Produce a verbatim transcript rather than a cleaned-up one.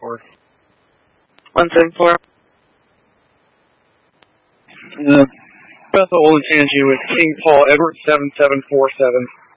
four. One seven four. Uh, Bethel Olentangy with King Paul Edward seven seven four seven.